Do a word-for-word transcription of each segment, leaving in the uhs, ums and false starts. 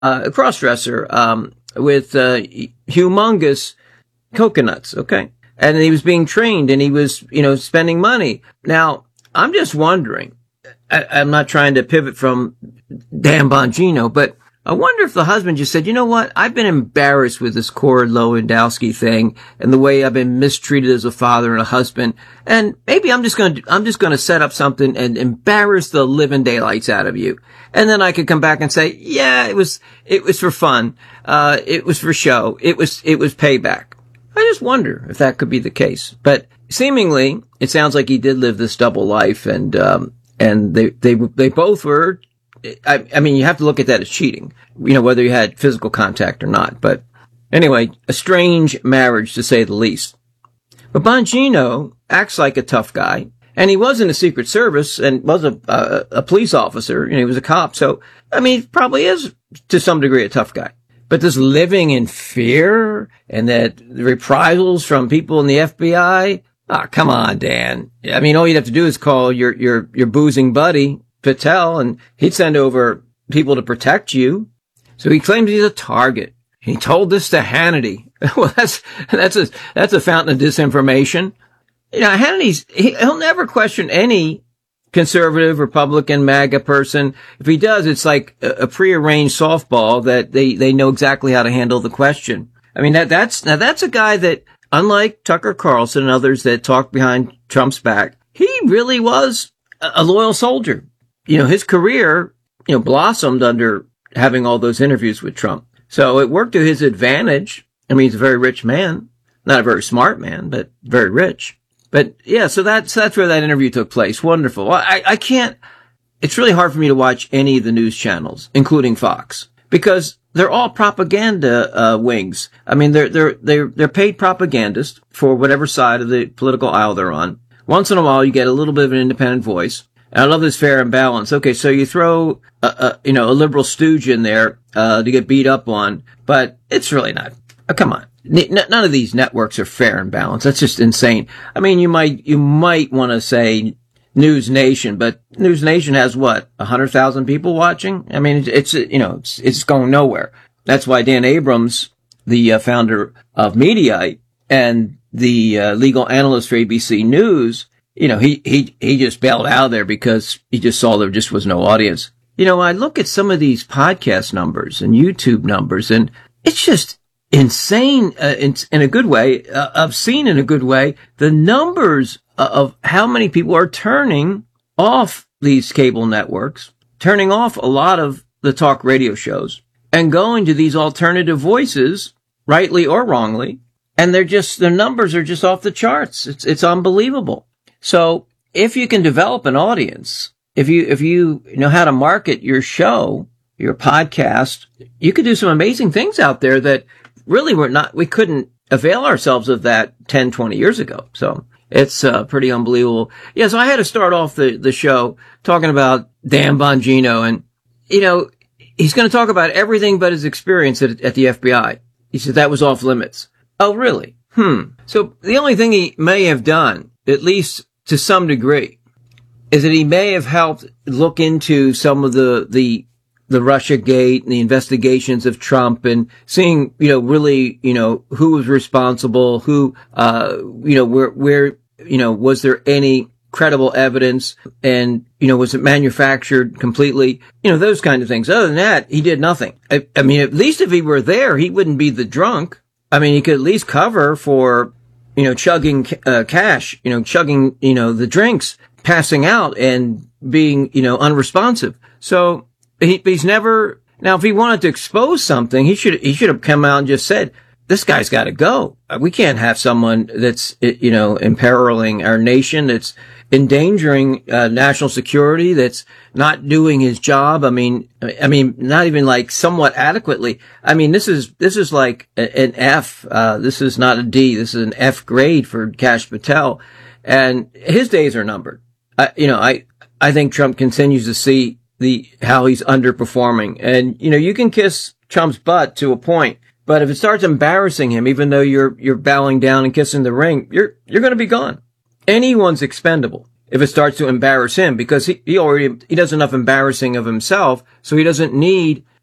uh, a cross-dresser, um, with, uh, humongous coconuts. Okay. And he was being trained and he was, you know, spending money. Now, I'm just wondering, I, I'm not trying to pivot from Dan Bongino, but I wonder if the husband just said, you know what? I've been embarrassed with this Cord Lewandowski thing and the way I've been mistreated as a father and a husband. And maybe I'm just going to, I'm just going to set up something and embarrass the living daylights out of you. And then I could come back and say, yeah, it was, it was for fun. Uh, it was for show. It was, it was payback. I just wonder if that could be the case. But seemingly, it sounds like he did live this double life and, um, and they, they, they both were, I, I mean, you have to look at that as cheating, you know, whether you had physical contact or not. But anyway, a strange marriage to say the least. But Bongino acts like a tough guy, and he was in the Secret Service and was a, a, a police officer, you know, he was a cop. So, I mean, he probably is to some degree a tough guy. But this living in fear and that reprisals from people in the F B I, ah, oh, come on, Dan. I mean, all you'd have to do is call your, your, your boozing buddy Patel, and he'd send over people to protect you. So he claims he's a target. He told this to Hannity. Well, that's, that's a, that's a fountain of disinformation. You know, Hannity's, he, he'll never question any conservative, Republican, MAGA person. If he does, it's like a, a prearranged softball that they, they know exactly how to handle the question. I mean, that, that's, now that's a guy that, unlike Tucker Carlson and others that talk behind Trump's back, he really was a, a loyal soldier. You know, his career, you know, blossomed under having all those interviews with Trump. So it worked to his advantage. I mean, he's a very rich man, not a very smart man, but very rich. But yeah, so that's, that's where that interview took place. Wonderful. Well, I, I can't, it's really hard for me to watch any of the news channels, including Fox, because they're all propaganda, uh, wings. I mean, they're, they're, they're, they're paid propagandists for whatever side of the political aisle they're on. Once in a while, you get a little bit of an independent voice. And I love this fair and balance. Okay, so you throw a, a you know a liberal stooge in there uh to get beat up on, but it's really not. Oh, come on, N- none of these networks are fair and balanced. That's just insane. I mean, you might you might want to say News Nation, but News Nation has what a hundred thousand people watching. I mean, it's, it's you know it's it's going nowhere. That's why Dan Abrams, the uh, founder of Mediaite and the uh, legal analyst for A B C News, you know, he, he, he just bailed out of there because he just saw there just was no audience. You know, I look at some of these podcast numbers and YouTube numbers, and it's just insane, uh, in, in a good way, uh, obscene in a good way, the numbers of how many people are turning off these cable networks, turning off a lot of the talk radio shows, and going to these alternative voices, rightly or wrongly, and they're just, their numbers are just off the charts. It's, it's unbelievable. So if you can develop an audience, if you, if you know how to market your show, your podcast, you could do some amazing things out there that really were not, we couldn't avail ourselves of that ten, twenty years ago. So it's, uh, pretty unbelievable. Yeah. So I had to start off the, the show talking about Dan Bongino, and, you know, he's going to talk about everything but his experience at, at the F B I. He said that was off limits. Oh, really? Hmm. So the only thing he may have done, at least to some degree, is that he may have helped look into some of the, the, the Russia Gate and the investigations of Trump, and seeing, you know, really, you know, who was responsible, who, uh, you know, where, where, you know, was there any credible evidence, and, you know, was it manufactured completely? You know, those kind of things. Other than that, he did nothing. I, I mean, at least if he were there, he wouldn't be the drunk. I mean, he could at least cover for, you know, chugging uh, cash, you know, chugging, you know, the drinks, passing out and being, you know, unresponsive. So he, he's never, now if he wanted to expose something, he should, he should have come out and just said, this guy's got to go. We can't have someone that's, you know, imperiling our nation, that's endangering uh, national security, that's not doing his job. I mean, I mean, not even like somewhat adequately. I mean, this is, this is like an F. Uh, this is not a D. This is an F grade for Kash Patel. And his days are numbered. I, you know, I, I think Trump continues to see the, how he's underperforming. And, you know, you can kiss Trump's butt to a point, but if it starts embarrassing him, even though you're, you're bowing down and kissing the ring, you're, you're going to be gone. Anyone's expendable if it starts to embarrass him, because he, he already, he does enough embarrassing of himself, so he doesn't need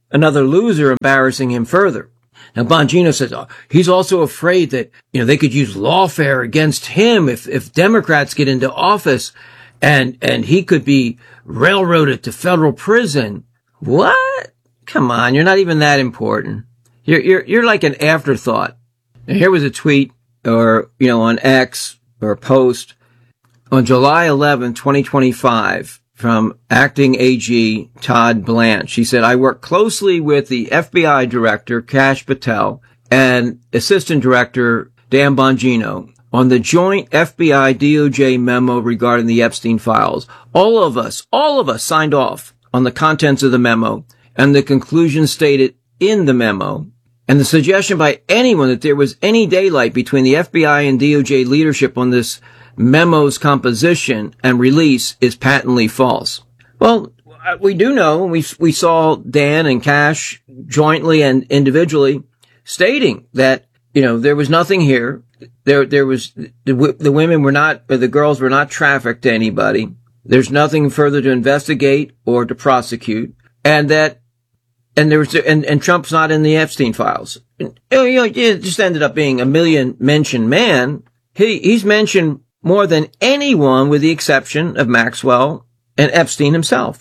another loser embarrassing him further. Now, Bongino says oh, he's also afraid that, you know, they could use lawfare against him if, if Democrats get into office and, and he could be railroaded to federal prison. What? Come on. You're not even that important. You're, you're, you're like an afterthought. Now, here was a tweet or, you know, on X or a post on July eleventh, twenty twenty-five from acting A G Todd Blanche. She said, I work closely with the F B I director, Kash Patel, and assistant director, Dan Bongino, on the joint F B I D O J memo regarding the Epstein files. All of us, all of us signed off on the contents of the memo and the conclusions stated in the memo. And the suggestion by anyone that there was any daylight between the F B I and D O J leadership on this memo's composition and release is patently false. Well, we do know, we we saw Dan and Kash jointly and individually stating that, you know, there was nothing here. There there was, the, the women were not, or the girls were not trafficked to anybody. There's nothing further to investigate or to prosecute. And that, and there was, and, and Trump's not in the Epstein files. And, you know, it just ended up being a million mentioned man. He, he's mentioned more than anyone with the exception of Maxwell and Epstein himself.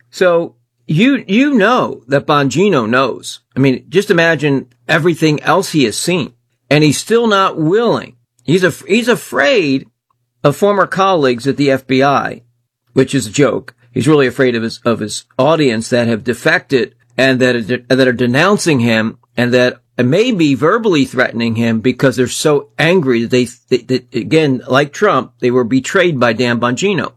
So you, you know that Bongino knows. I mean, just imagine everything else he has seen and he's still not willing. He's a, he's afraid of former colleagues at the F B I, which is a joke. He's really afraid of his, of his audience that have defected and that are, that are denouncing him and that may be verbally threatening him because they're so angry that they, they, that, again, like Trump, they were betrayed by Dan Bongino.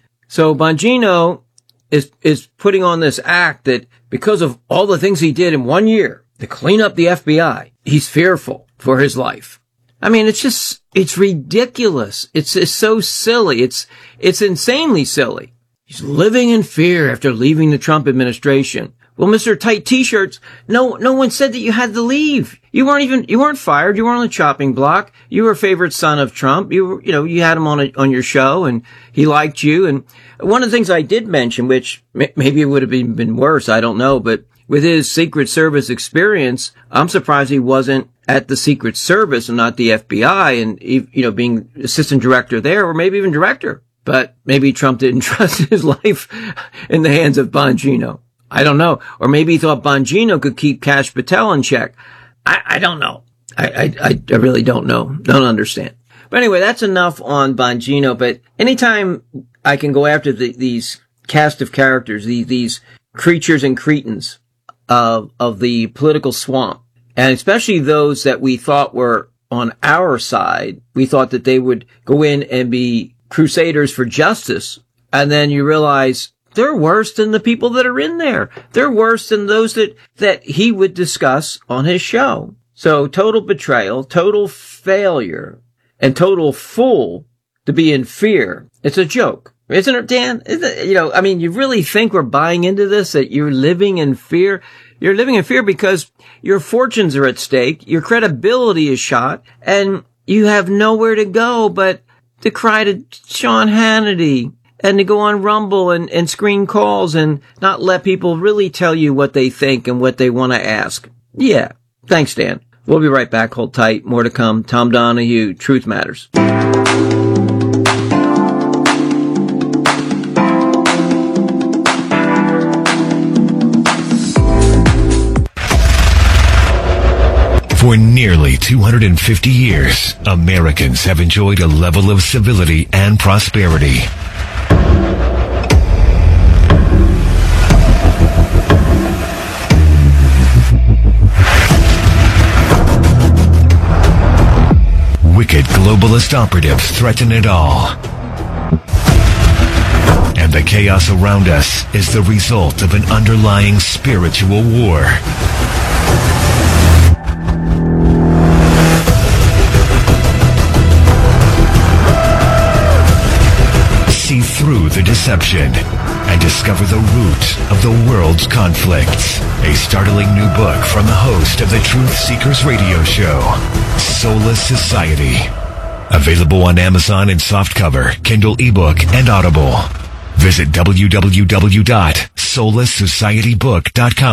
So Bongino is, is putting on this act that because of all the things he did in one year to clean up the F B I, he's fearful for his life. I mean, it's just, it's ridiculous. It's, it's so silly. It's, it's insanely silly. He's living in fear after leaving the Trump administration. Well, Mister Tight T-shirts, no, no one said that you had to leave. You weren't even, you weren't fired. You weren't on the chopping block. You were a favorite son of Trump. You were, you know, you had him on a, on your show and he liked you. And one of the things I did mention, which maybe it would have been, been worse, I don't know, but with his Secret Service experience, I'm surprised he wasn't at the Secret Service and not the F B I and, you know, being assistant director there or maybe even director. But maybe Trump didn't trust his life in the hands of Bongino. I don't know. Or maybe he thought Bongino could keep Kash Patel in check. I, I don't know. I, I, I really don't know. Don't understand. But anyway, that's enough on Bongino. But anytime I can go after the, these cast of characters, these, these creatures and cretins of, of the political swamp, and especially those that we thought were on our side, we thought that they would go in and be crusaders for justice. And then you realize they're worse than the people that are in there. They're worse than those that, that he would discuss on his show. So total betrayal, total failure, and total fool to be in fear. It's a joke. Isn't it, Dan? Isn't it, you know, I mean, you really think we're buying into this, that you're living in fear? You're living in fear because your fortunes are at stake, your credibility is shot, and you have nowhere to go but to cry to Sean Hannity and to go on Rumble and, and screen calls and not let people really tell you what they think and what they want to ask. Yeah. Thanks, Dan. We'll be right back. Hold tight. More to come. Tom Donahue, Truth Matters. For nearly two hundred fifty years, Americans have enjoyed a level of civility and prosperity. Wicked globalist operatives threaten it all. And the chaos around us is the result of an underlying spiritual war. See through the deception and discover the root of the world's conflicts. A startling new book from the host of the Truth Seekers radio show, Soulless Society. Available on Amazon in softcover, Kindle ebook, and Audible. Visit w w w dot soulless society book dot com.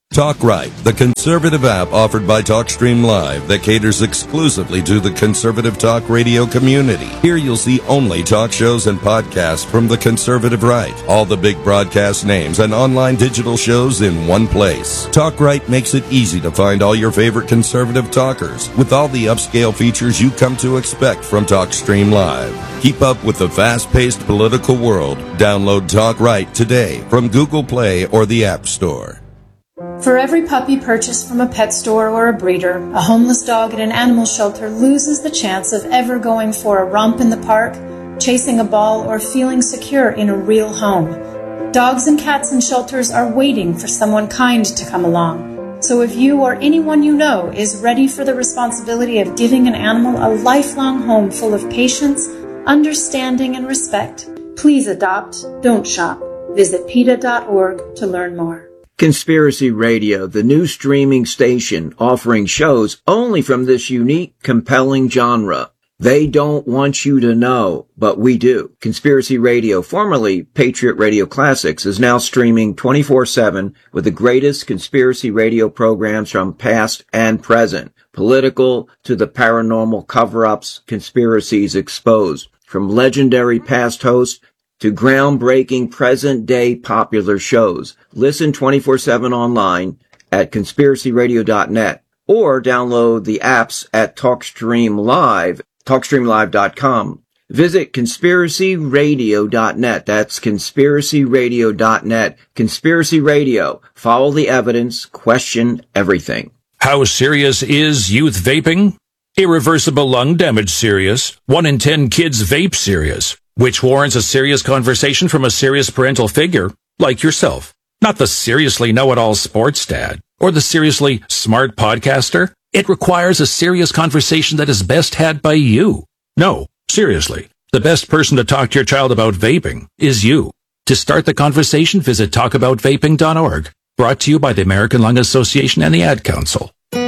Talk Right, the conservative app offered by TalkStream Live that caters exclusively to the conservative talk radio community. Here you'll see only talk shows and podcasts from the conservative right. All the big broadcast names and online digital shows in one place. Talk Right makes it easy to find all your favorite conservative talkers with all the upscale features you come to expect from TalkStream Live. Keep up with the fast-paced political world. Download Talk Right today from Google Play or the App Store. For every puppy purchased from a pet store or a breeder, a homeless dog at an animal shelter loses the chance of ever going for a romp in the park, chasing a ball, or feeling secure in a real home. Dogs and cats in shelters are waiting for someone kind to come along. So if you or anyone you know is ready for the responsibility of giving an animal a lifelong home full of patience, understanding, and respect, please adopt, don't shop. Visit P E T A dot org to learn more. Conspiracy Radio, the new streaming station offering shows only from this unique, compelling genre. They don't want you to know, but we do. Conspiracy Radio, formerly Patriot Radio Classics, is now streaming twenty-four seven with the greatest conspiracy radio programs from past and present. Political to the paranormal cover-ups, conspiracies exposed. From legendary past hosts to groundbreaking present-day popular shows. Listen twenty-four seven online at conspiracy radio dot net or download the apps at TalkStream Live, talk stream live dot com. Visit conspiracy radio dot net. That's conspiracy radio dot net. Conspiracy Radio. Follow the evidence. Question everything. How serious is youth vaping? Irreversible lung damage serious. One in ten kids vape serious. Which warrants a serious conversation from a serious parental figure, like yourself. Not the seriously know-it-all sports dad, or the seriously smart podcaster. It requires a serious conversation that is best had by you. No, seriously, the best person to talk to your child about vaping is you. To start the conversation, visit talk about vaping dot org. Brought to you by the American Lung Association and the Ad Council.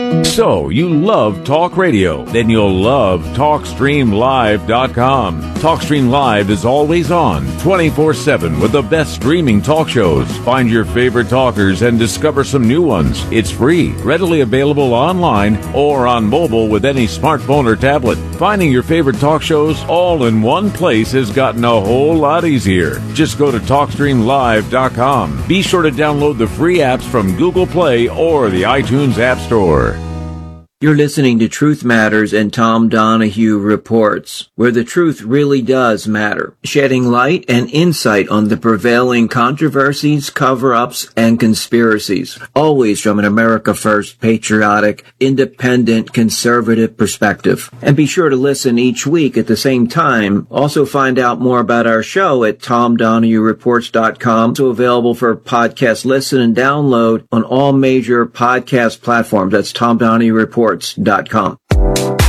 So, you love talk radio? Then you'll love talk stream live dot com. TalkStream Live is always on, twenty-four seven, with the best streaming talk shows. Find your favorite talkers and discover some new ones. It's free, readily available online or on mobile with any smartphone or tablet. Finding your favorite talk shows all in one place has gotten a whole lot easier. Just go to talk stream live dot com. Be sure to download the free apps from Google Play or the iTunes App Store. You're listening to Truth Matters and Tom Donahue Reports, where the truth really does matter, shedding light and insight on the prevailing controversies, cover-ups, and conspiracies, always from an America First, patriotic, independent, conservative perspective. And be sure to listen each week at the same time. Also find out more about our show at tom donahue reports dot com, also available for podcast listen and download on all major podcast platforms. That's tom donahue reports dot com.